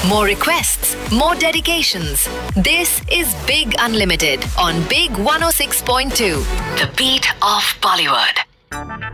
More requests, more dedications. This is Big Unlimited on Big 106.2, the beat of Bollywood.